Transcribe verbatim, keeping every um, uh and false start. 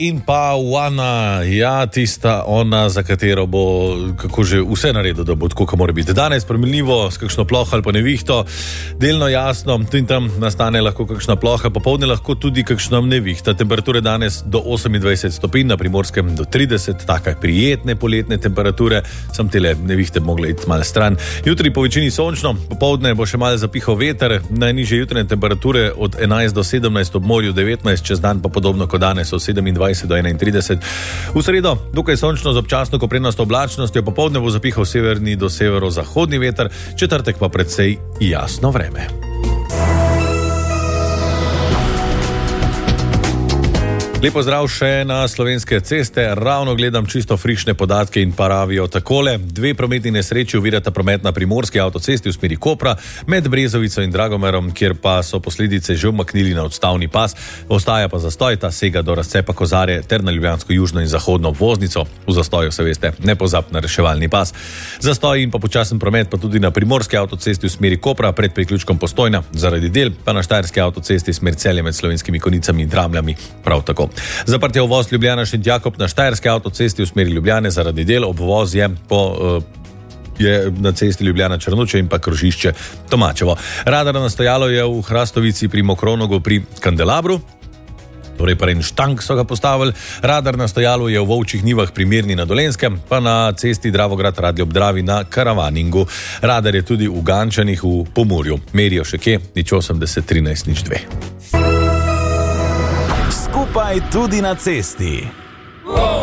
In pa Wana, ja, tista ona, za katero bo, kako že, vse naredil, da bo tako, kot mora biti. Danes spremljivo, s kakšno ploho ali pa nevihto, delno jasno, tu in tam nastane lahko kakšna ploha, popoldne lahko tudi kakšna nevihta. Temperature danes do osemindvajset stopinj, na Primorskem do trideset, take prijetne poletne temperature, sem tele nevihte mogle iti malo stran. Jutri po večini sončno, popoldne bo še malo zapihal veter, najnižje jutranje temperature od enajst do sedemnajst, ob morju devetnajst, čez dan pa podobno kot danes od sedemindvajset do enaintrideset. V sredo dokaj sončno z občasno koprenasto oblačnostjo, popoldne bo zapihal severni do severozahodni veter, četrtek pa precej jasno vreme. Lepo zdrav še na Slovenske ceste. Ravno gledam čisto frišne podatke in pravijo takole. Dve prometni nesreči ovirata promet na Primorski avtocesti v smeri Kopra med Brezovico in Dragomerom, kjer pa so posledice že umaknili na odstavni pas. Ostaja pa zastoj, ta sega do razcepa Kozarje ter na ljubljansko južno in zahodno obvoznico. V zastoju se veste, ne pozab na reševalni pas. Zastoj in pa počasen promet pa tudi na Primorski avtocesti v smeri Kopra pred priključkom Postojna, zaradi del pa na Štajerski avtocesti smer Celje med Slovenskimi Konjicami in Dramljami prav tako. Zaprt je uvoz Ljubljana-Šentjakob na Štajerski avtocesti v smeri Ljubljane zaradi del, obvoz je po uh, je na cesti Ljubljana-Črnuče in pa krožišče Tomačevo. Radar nastojalo je v Hrastovici pri Mokronogu pri Kandelabru, torej pa en štank so ga postavili. Radar nastojalo je v Volčjih Nivah pri Mirni na Dolenjskem, pa na cesti Dravograd-Radlje ob Dravi na Karavaningu. Radar je tudi v Gančanih v Pomurju. Merijo še kje, nič osemdeset trinajst nič dve. Skupaj tudi na cesti.